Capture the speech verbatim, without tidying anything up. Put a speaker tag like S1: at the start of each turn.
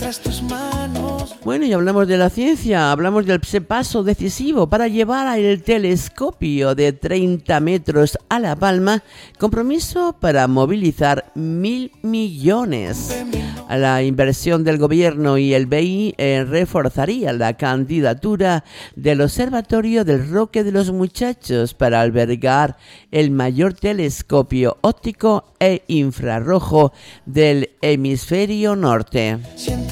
S1: Bueno, y hablamos de la ciencia, hablamos del paso decisivo para llevar el telescopio de treinta metros a La Palma, compromiso para movilizar mil millones. La inversión del gobierno y el B I eh, reforzaría la candidatura del Observatorio del Roque de los Muchachos para albergar el mayor telescopio óptico e infrarrojo del hemisferio norte.